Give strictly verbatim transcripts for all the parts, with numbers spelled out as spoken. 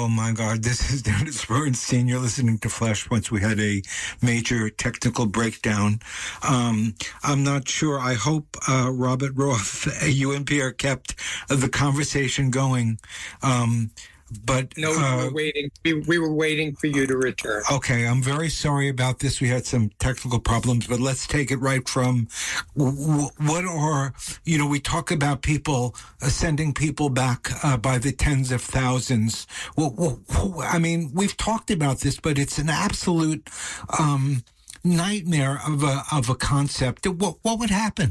Oh, my God. This is Dennis Bernstein. You're listening to Flashpoints. We had a major technical breakdown. Um, I'm not sure. I hope, uh, Robert Roth, you and Pierre kept the conversation going. Um, But no, we uh, were waiting. We, we were waiting for you to return. Okay, I'm very sorry about this. We had some technical problems, but let's take it right from what are, you know, we talk about people uh, sending people back uh, by the tens of thousands. Well, well, I mean, we've talked about this, but it's an absolute um, nightmare of a of a concept. What what would happen?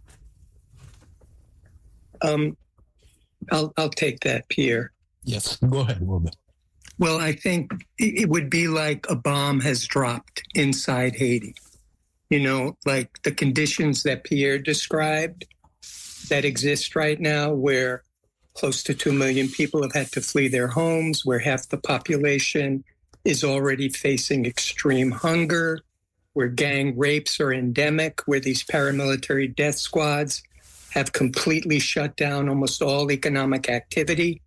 Um, I'll I'll take that, Pierre. Yes, go ahead, Robert. Well, I think it would be like a bomb has dropped inside Haiti. You know, like the conditions that Pierre described that exist right now, where close to two million people have had to flee their homes, where half the population is already facing extreme hunger, where gang rapes are endemic, where these paramilitary death squads have completely shut down almost all economic activity.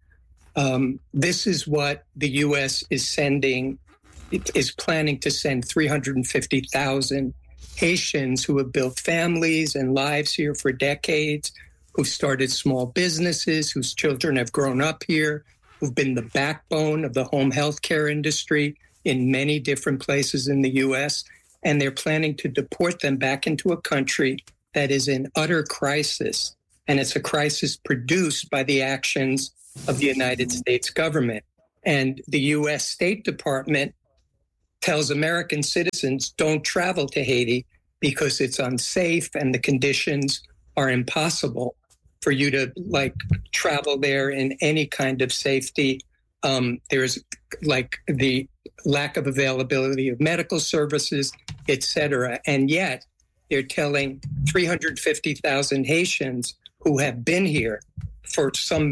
Um, this is what the U S is sending, it is planning to send three hundred fifty thousand Haitians who have built families and lives here for decades, who've started small businesses, whose children have grown up here, who've been the backbone of the home health care industry in many different places in the U S. And they're planning to deport them back into a country that is in utter crisis. And it's a crisis produced by the actions of the United States government. And the U S State Department tells American citizens don't travel to Haiti because it's unsafe and the conditions are impossible for you to like travel there in any kind of safety. Um, there's like the lack of availability of medical services, et cetera. And yet they're telling three hundred fifty thousand Haitians who have been here for some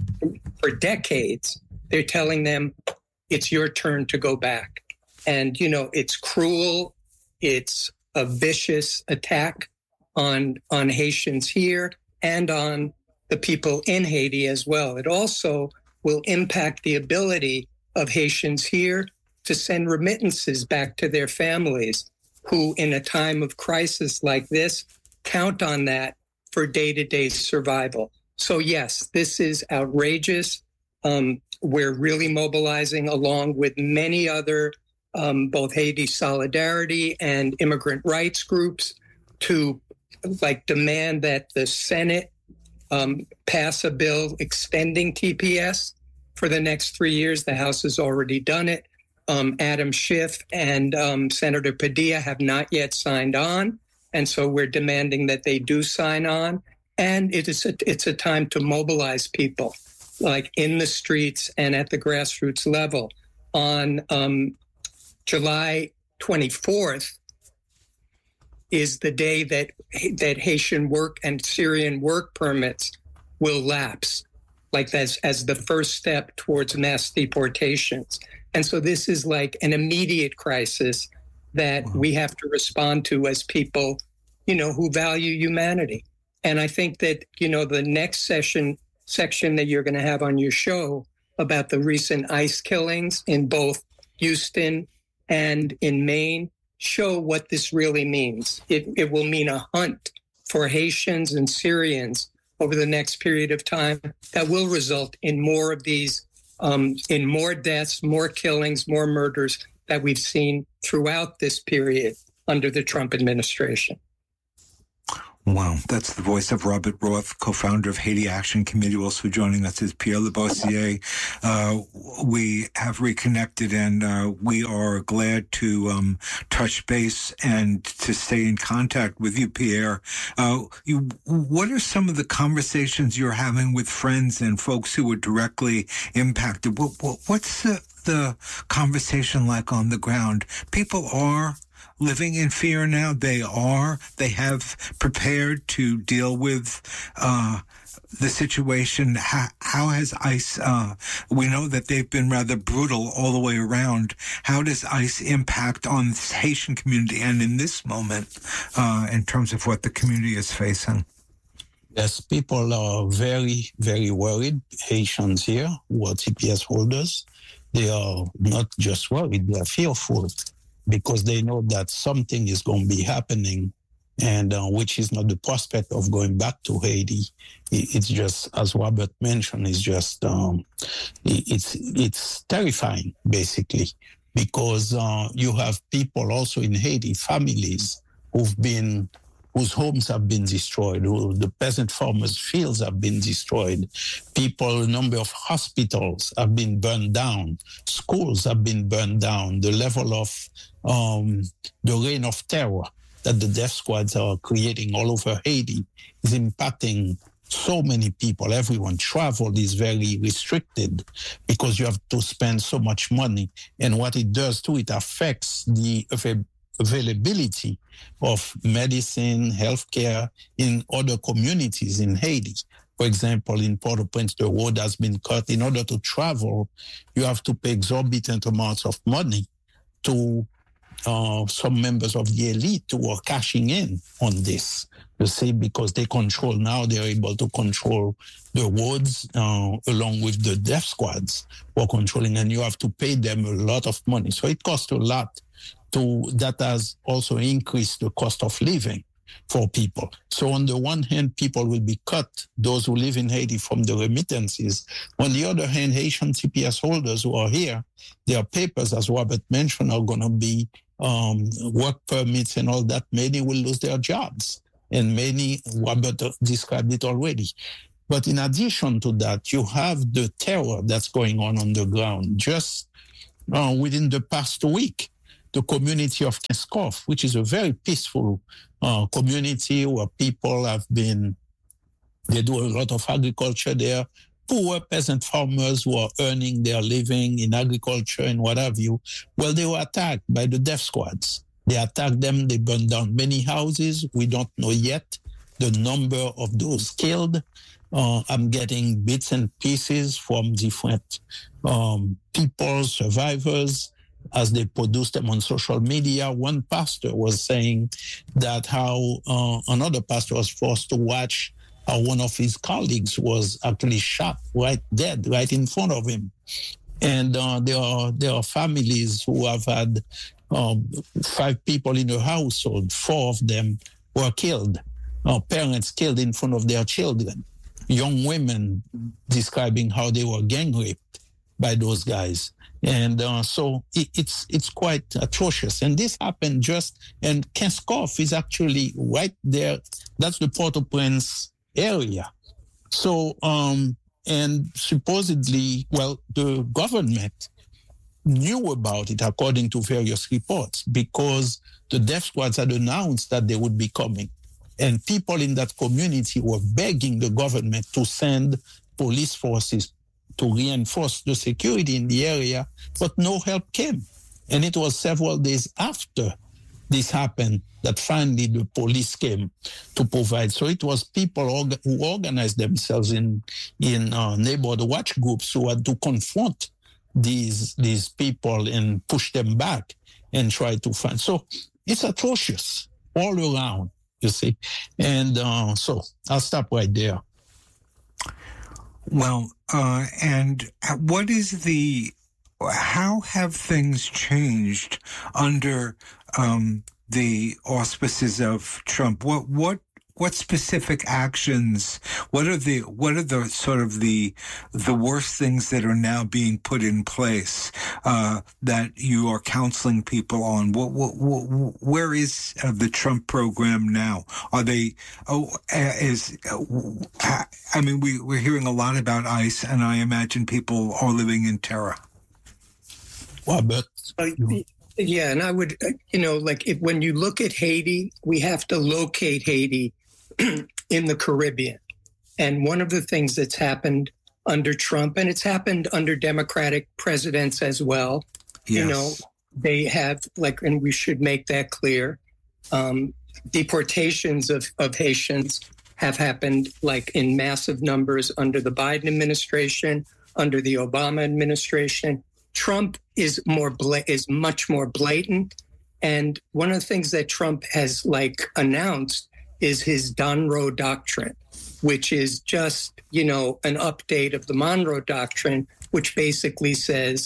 for decades, they're telling them it's your turn to go back. And, you know, it's cruel. It's a vicious attack on, on Haitians here and on the people in Haiti as well. It also will impact the ability of Haitians here to send remittances back to their families who, in a time of crisis like this, count on that for day-to-day survival. So, yes, this is outrageous. Um, we're really mobilizing along with many other, um, both Haiti Solidarity and immigrant rights groups to like demand that the Senate um, pass a bill extending T P S for the next three years. The House has already done it. Um, Adam Schiff and um, Senator Padilla have not yet signed on. And so we're demanding that they do sign on. And it is a, it's a time to mobilize people, like in the streets and at the grassroots level. On um, July twenty-fourth is the day that that Haitian work and Syrian work permits will lapse, like that's as the first step towards mass deportations. And so this is like an immediate crisis that we have to respond to as people, you know, who value humanity. And I think that, you know, the next session section that you're going to have on your show about the recent ICE killings in both Houston and in Maine show what this really means. It, it will mean a hunt for Haitians and Syrians over the next period of time that will result in more of these, um, in more deaths, more killings, more murders that we've seen throughout this period under the Trump administration. Wow, that's the voice of Robert Roth, co-founder of Haiti Action Committee. Also joining us is Pierre Lebossiere. Uh, we have reconnected, and uh, we are glad to um, touch base and to stay in contact with you, Pierre. Uh, you, what are some of the conversations you're having with friends and folks who are directly impacted? What, what, what's the, the conversation like on the ground? People are living in fear now. They are. They have prepared to deal with uh, the situation. How, how has ICE, uh, we know that they've been rather brutal all the way around. How does ICE impact on the Haitian community and in this moment uh, in terms of what the community is facing? Yes, people are very, very worried, Haitians here who are T P S holders. they are not just worried, they are fearful because they know that something is going to be happening, and uh, which is not the prospect of going back to Haiti. It's just, as Robert mentioned, it's just, um, it's, it's terrifying, basically, because uh, you have people also in Haiti, families who've been whose homes have been destroyed, who the peasant farmers' fields have been destroyed. People, a number of hospitals have been burned down. Schools have been burned down. The level of um, the reign of terror that the death squads are creating all over Haiti is impacting so many people. Everyone. Travel is very restricted because you have to spend so much money. And what it does too, it affects the availability of medicine, healthcare in other communities in Haiti. For example, in Port-au-Prince, the road has been cut. In order to travel, you have to pay exorbitant amounts of money to uh, some members of the elite who are cashing in on this. You see, because they control now, they're able to control the roads uh, along with the death squads who are controlling, and you have to pay them a lot of money. So it costs a lot. To, that has also increased the cost of living for people. So on the one hand, people will be cut, those who live in Haiti, from the remittances. On the other hand, Haitian C P S holders who are here, their papers, as Robert mentioned, are going to be um, work permits and all that. Many will lose their jobs. And many, Robert described it already. But in addition to that, you have the terror that's going on on the ground. Just uh, within the past week, the community of Kenskoff, which is a very peaceful uh, community where people have been, they do a lot of agriculture there, poor peasant farmers who are earning their living in agriculture and what have you. Well, they were attacked by the death squads. They attacked them, they burned down many houses. We don't know yet the number of those killed. Uh, I'm getting bits and pieces from different um, people, survivors, as they produce them on social media. One pastor was saying that how uh, another pastor was forced to watch how one of his colleagues was actually shot right dead, right in front of him. And uh, there are there are families who have had um, five people in a household. Four of them were killed. Uh, parents killed in front of their children. Young women describing how they were gang raped by those guys. And uh, so it, it's it's quite atrocious. And this happened just, and Kenskoff is actually right there. That's the Port-au-Prince area. So, um, and supposedly, well, the government knew about it according to various reports because the death squads had announced that they would be coming. And people in that community were begging the government to send police forces to reinforce the security in the area, but no help came. And it was several days after this happened that finally the police came to provide. So it was people orga- who organized themselves in, in uh, neighborhood watch groups who had to confront these, these people and push them back and try to find. So it's atrocious all around, you see. And uh, so I'll stop right there. Well, uh, and what is the, how have things changed under um, the auspices of Trump? What, what, what specific actions, what are the, what are the sort of the, the worst things that are now being put in place, uh, that you are counseling people on? What, what, what where is uh, the Trump program now? Are they, oh, is, uh, I mean, we, we're hearing a lot about ICE, and I imagine people are living in terror. Well, but uh, yeah, and I would, you know, like if, when you look at Haiti, we have to locate Haiti in the Caribbean. And one of the things that's happened under Trump, and it's happened under Democratic presidents as well, yes. You know, they have, like, and we should make that clear, um, deportations of, of Haitians have happened like in massive numbers under the Biden administration, under the Obama administration. Trump is more bla- is much more blatant. And one of the things that Trump has like announced is his Monroe Doctrine, which is just, you know, an update of the Monroe Doctrine, which basically says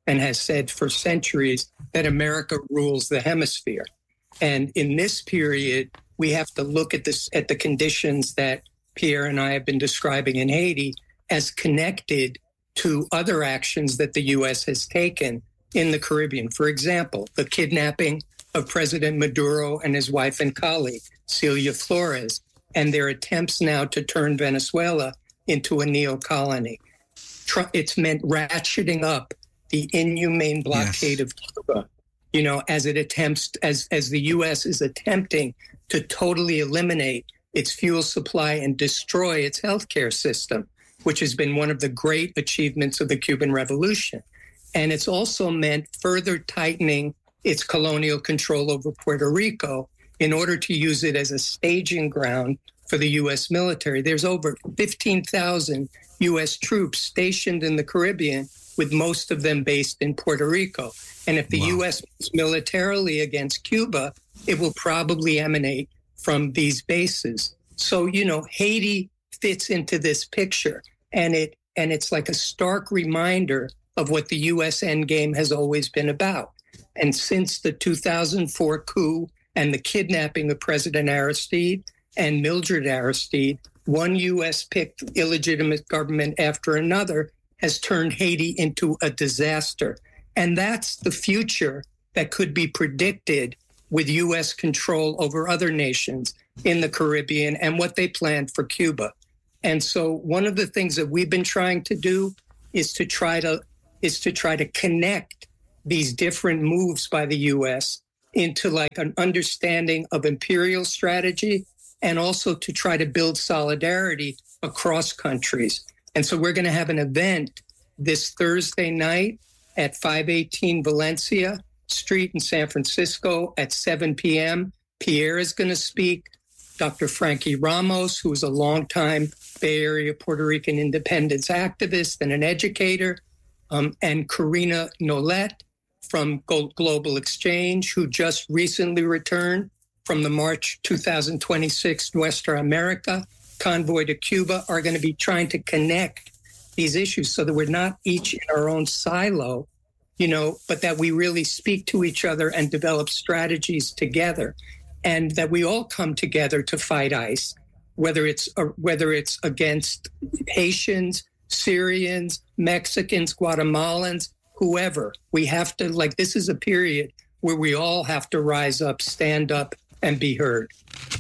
and has said for centuries that America rules the hemisphere. And in this period, we have to look at this at the conditions that Pierre and I have been describing in Haiti as connected to other actions that the U S has taken in the Caribbean. For example, the kidnapping of President Maduro and his wife and colleague, Celia Flores, and their attempts now to turn Venezuela into a neo-colony. It's meant ratcheting up the inhumane blockade yes. of Cuba, you know, as it attempts, as, as the U S is attempting to totally eliminate its fuel supply and destroy its healthcare system, which has been one of the great achievements of the Cuban Revolution. And it's also meant further tightening its colonial control over Puerto Rico in order to use it as a staging ground for the U S military. There's over fifteen thousand U S troops stationed in the Caribbean, with most of them based in Puerto Rico. And if the wow. U S moves militarily against Cuba, it will probably emanate from these bases. So, you know, Haiti fits into this picture, and it and it's like a stark reminder of what the U S endgame has always been about. And since the two thousand four coup and the kidnapping of President Aristide and Mildred Aristide, one U S-picked illegitimate government after another has turned Haiti into a disaster. And that's the future that could be predicted with U S control over other nations in the Caribbean and what they planned for Cuba. And so one of the things that we've been trying to do is to try to is to try to connect these different moves by the U S into like an understanding of imperial strategy, and also to try to build solidarity across countries. And so we're going to have an event this Thursday night at five eighteen Valencia Street in San Francisco at seven p.m. Pierre is going to speak. Doctor Frankie Ramos, who is a longtime Bay Area Puerto Rican independence activist and an educator, um, and Karina Nolette from Global Exchange, who just recently returned from the March two thousand twenty-six Nuestra America convoy to Cuba, are going to be trying to connect these issues so that we're not each in our own silo, you know, but that we really speak to each other and develop strategies together, and that we all come together to fight ICE, whether it's uh, whether it's against Haitians, Syrians, Mexicans, Guatemalans, whoever. We have to, like, this is a period where we all have to rise up, stand up, and be heard.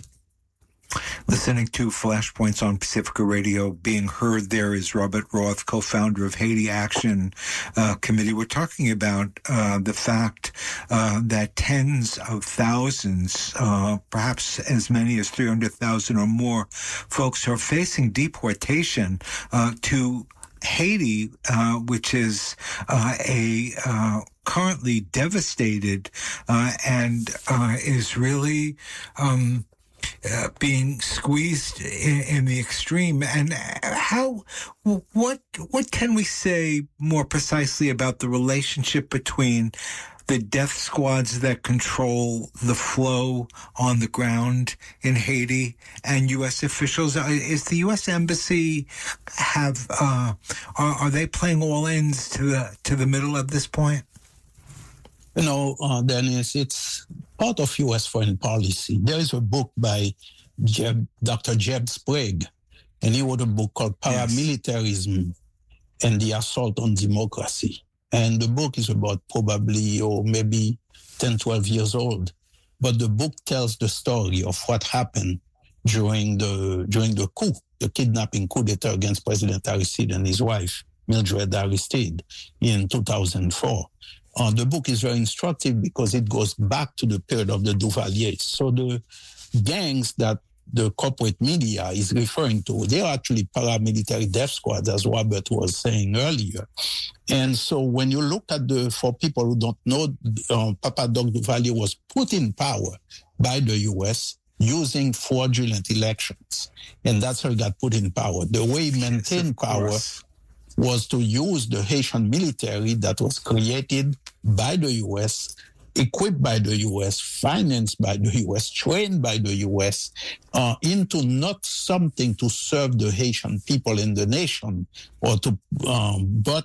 Listening to Flashpoints on Pacifica Radio. Being heard there is Robert Roth, co-founder of Haiti Action uh, Committee. We're talking about uh, the fact uh, that tens of thousands, uh, perhaps as many as three hundred thousand or more, folks are facing deportation uh, to Haiti, uh, which is uh, a uh, currently devastated uh, and uh, is really um, uh, being squeezed in, in the extreme. And how, what, what can we say more precisely about the relationship between the death squads that control the flow on the ground in Haiti and U S officials? Is the U S Embassy have uh, are, are they playing all ends to the to the middle at this point? You know, uh, Dennis, it's part of U S foreign policy. There is a book by Jeb, Doctor Jeb Sprague, and he wrote a book called Paramilitarism yes. and the Assault on Democracy. And the book is about probably, or maybe ten, twelve years old. But the book tells the story of what happened during the during the coup, the kidnapping coup d'etat against President Aristide and his wife, Mildred Aristide, in two thousand four. Uh, the book is very instructive because it goes back to the period of the Duvaliers. So the gangs that the corporate media is referring to, they are actually paramilitary death squads, as Robert was saying earlier. And so when you look at the, for people who don't know, uh, Papa Doc Duvalier was put in power by the U S using fraudulent elections. And that's how he got put in power. The way he maintained yes, power was to use the Haitian military that was created by the U S, equipped by the U S, financed by the U S, trained by the U S, uh, into not something to serve the Haitian people in the nation, or to, um, but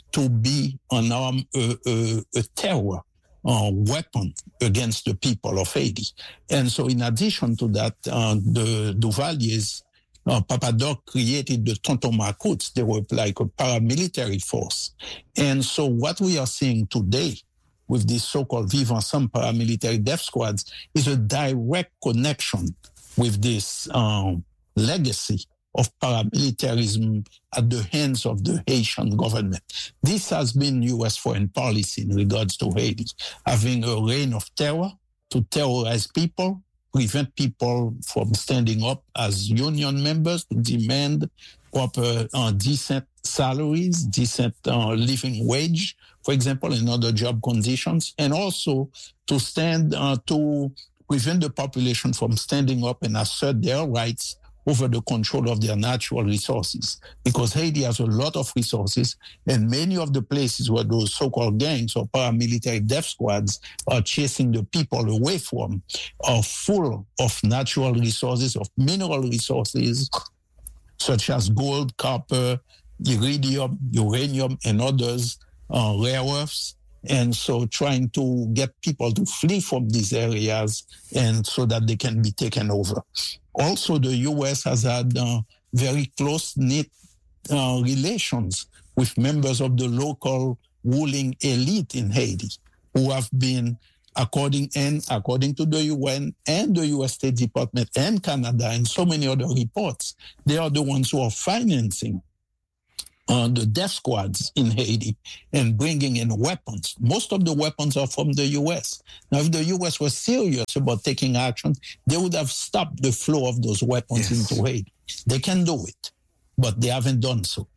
to be an arm, uh, uh, a terror uh, weapon against the people of Haiti. And so in addition to that, uh, the Duvaliers, uh, Papa Doc created the Tonton Macoutes. They were like a paramilitary force. And so what we are seeing today with these so-called Vivre Ensemble paramilitary death squads is a direct connection with this um, legacy of paramilitarism at the hands of the Haitian government. This has been U S foreign policy in regards to Haiti, having a reign of terror to terrorize people, prevent people from standing up as union members to demand proper uh, decent salaries, decent uh, living wage, for example, and other job conditions, and also to stand uh, to prevent the population from standing up and assert their rights over the control of their natural resources. Because Haiti has a lot of resources, and many of the places where those so-called gangs or paramilitary death squads are chasing the people away from are full of natural resources, of mineral resources, such as gold, copper, iridium, uranium, and others, uh, rare earths. And so trying to get people to flee from these areas and so that they can be taken over. Also, the U S has had uh, very close-knit uh, relations with members of the local ruling elite in Haiti, who have been, according and according to the U N and the U S State Department and Canada and so many other reports, they are the ones who are financing Uh, the death squads in Haiti and bringing in weapons. Most of the weapons are from the U S. Now, if the U S was serious about taking action, they would have stopped the flow of those weapons yes. into Haiti. They can do it, but they haven't done so.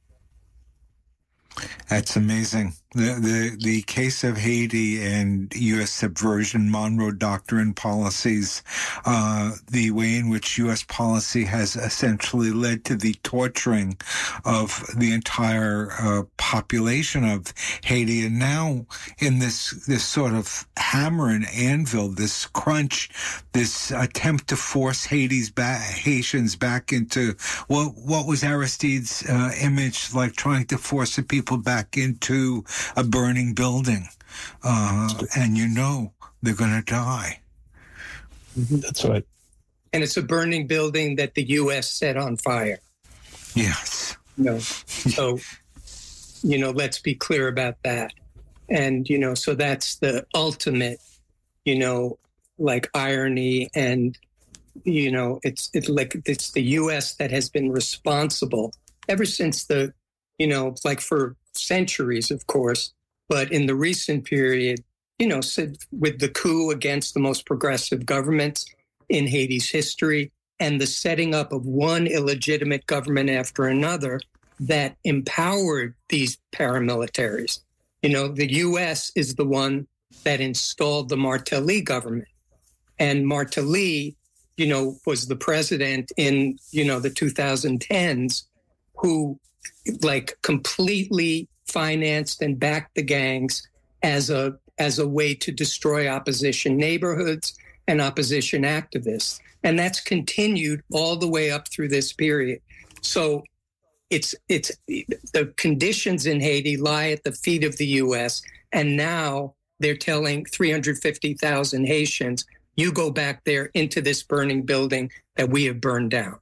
That's amazing. The, the the case of Haiti and U S subversion, Monroe Doctrine policies, uh, the way in which U S policy has essentially led to the torturing of the entire uh, population of Haiti. And now in this, this sort of hammer and anvil, this crunch, this attempt to force Haiti's back, Haitians back into what, what was Aristide's uh, image, like trying to force the people back into a burning building, uh, and you know they're going to die. That's right. And it's a burning building that the U S set on fire. Yes. You know, so, you know, let's be clear about that. And, you know, so that's the ultimate, you know, like irony. And, you know, it's, it's like it's the U S that has been responsible ever since the, you know, like for centuries, of course, but in the recent period, you know, with the coup against the most progressive governments in Haiti's history and the setting up of one illegitimate government after another that empowered these paramilitaries. You know, the U S is the one that installed the Martelly government. And Martelly, you know, was the president in, you know, the two thousand tens who like completely financed and backed the gangs as a as a way to destroy opposition neighborhoods and opposition activists. And that's continued all the way up through this period. So it's it's the conditions in Haiti lie at the feet of the U S, and now they're telling three hundred fifty thousand Haitians, you go back there into this burning building that we have burned down.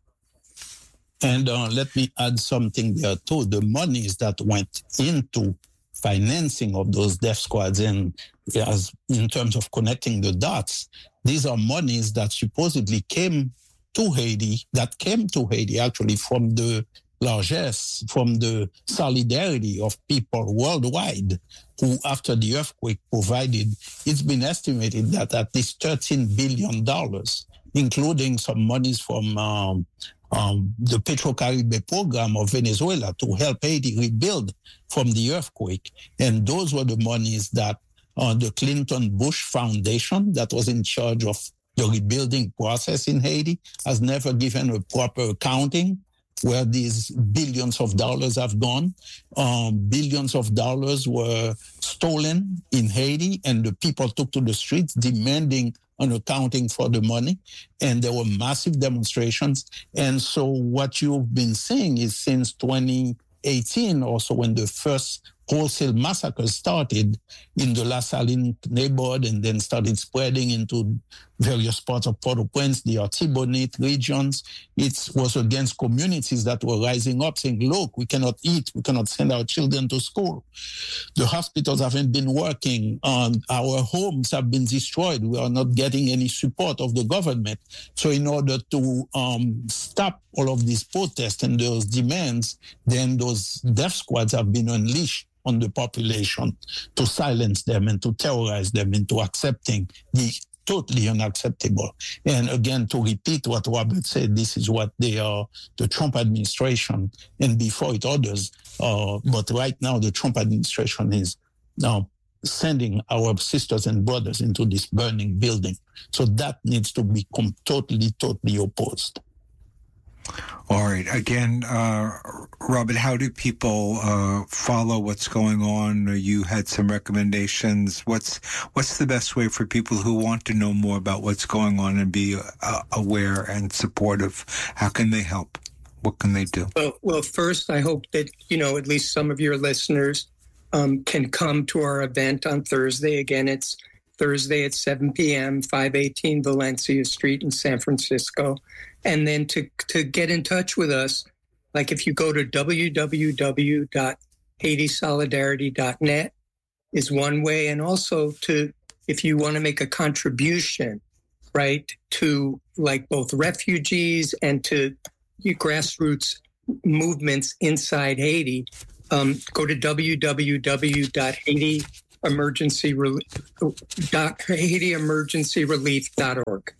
And uh, let me add something there too. The monies that went into financing of those death squads, and as in terms of connecting the dots, these are monies that supposedly came to Haiti, that came to Haiti actually from the largesse, from the solidarity of people worldwide who, after the earthquake, provided, it's been estimated that at least thirteen billion dollars, including some monies from um, Um, the Petrocaribe program of Venezuela to help Haiti rebuild from the earthquake. And those were the monies that uh, the Clinton Bush Foundation that was in charge of the rebuilding process in Haiti has never given a proper accounting where these billions of dollars have gone. Um, billions of dollars were stolen in Haiti, and the people took to the streets demanding an accounting for the money, and there were massive demonstrations. And so what you've been seeing is since twenty eighteen, also when the first wholesale massacres started in the La Saline neighborhood and then started spreading into various parts of Port-au-Prince, the Artibonite regions. It was against communities that were rising up saying, look, we cannot eat, we cannot send our children to school. The hospitals haven't been working, um, our homes have been destroyed, we are not getting any support of the government. So in order to um, stop all of these protests and those demands, then those death squads have been unleashed on the population to silence them and to terrorize them into accepting the totally unacceptable. And again, to repeat what Robert said, this is what they are, the Trump administration, and before it others, uh, but right now the Trump administration is now sending our sisters and brothers into this burning building. So that needs to be com- totally, totally opposed. All right. Again, uh, Robert, how do people uh, follow what's going on? You had some recommendations. What's what's the best way for people who want to know more about what's going on and be uh, aware and supportive? How can they help? What can they do? Well, well, first, I hope that, you know, at least some of your listeners um, can come to our event on Thursday. Again, it's Thursday at seven p.m., five eighteen Valencia Street in San Francisco. And then to, to get in touch with us, like if you go to w w w dot haiti solidarity dot net is one way. And also to, if you want to make a contribution, right, to like both refugees and to grassroots movements inside Haiti, um, go to w w w dot haiti emergency relief dot org.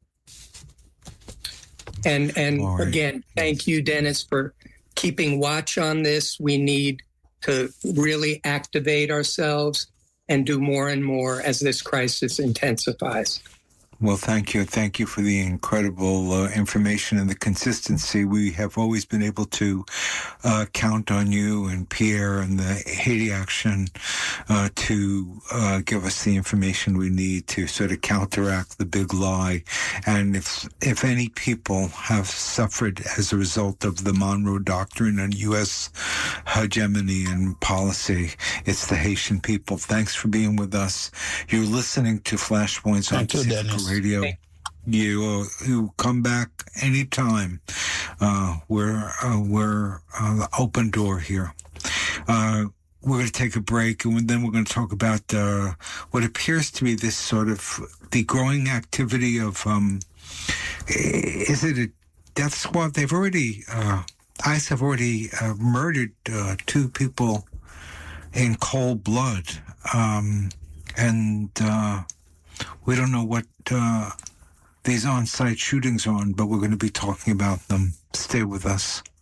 And and right. Again, thank you, Dennis, for keeping watch on this. We need to really activate ourselves and do more and more as this crisis intensifies. Well, thank you. Thank you for the incredible uh, information and the consistency. We have always been able to uh, count on you and Pierre and the Haiti Action uh, to uh, give us the information we need to sort of counteract the big lie. And if if any people have suffered as a result of the Monroe Doctrine and U S hegemony and policy, it's the Haitian people. Thanks for being with us. You're listening to Flashpoints on Pacific Radio. You uh, you come back anytime. Uh, we're uh, we're uh, open door here. Uh, we're going to take a break, and then we're going to talk about uh, what appears to be this sort of the growing activity of. Um, is it a death squad? They've already uh, ICE have already uh, murdered uh, two people in cold blood, um, and. Uh, We don't know what uh, these on-site shootings are on, but we're going to be talking about them. Stay with us.